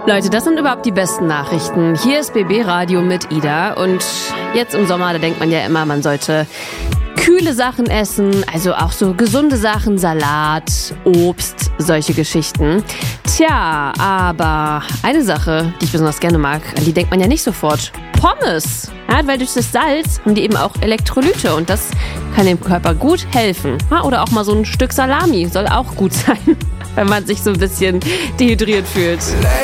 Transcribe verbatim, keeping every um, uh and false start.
Leute, das sind überhaupt die besten Nachrichten. Hier ist B B Radio mit Ida und jetzt im Sommer, da denkt man ja immer, man sollte kühle Sachen essen, also auch so gesunde Sachen, Salat, Obst, solche Geschichten. Tja, aber eine Sache, die ich besonders gerne mag, an die denkt man ja nicht sofort. Pommes. Ja, weil durch das Salz haben die eben auch Elektrolyte und das kann dem Körper gut helfen. Ja, oder auch mal so ein Stück Salami soll auch gut sein, wenn man sich so ein bisschen dehydriert fühlt.